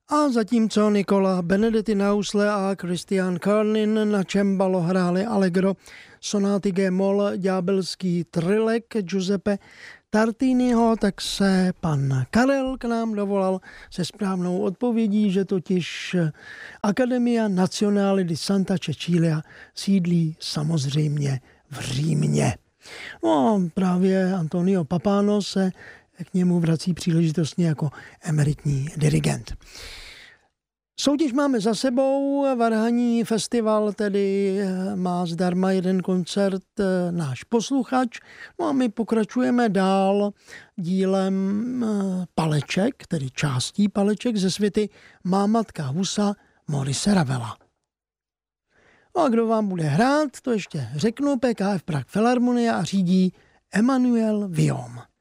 A zatímco Nicola Benedetti na housle a Christian Körnin na cembalo hráli Allegro, sonáty G-moll, ďábelský trilek Giuseppe Tartiniho, tak se pan Karel k nám dovolal se správnou odpovědí, že totiž Accademia Nazionale di Santa Cecilia sídlí samozřejmě v Římě. No a právě Antonio Papano se k němu vrací příležitostně jako emeritní dirigent. Soutěž máme za sebou, Varhaní festival tedy má zdarma jeden koncert náš posluchač. No a my pokračujeme dál dílem Paleček, tedy částí Paleček ze světy Má matka Husa Maurice Ravela. No a kdo vám bude hrát, to ještě řeknu, PKF Prague Filharmonie a řídí Emmanuel Viom.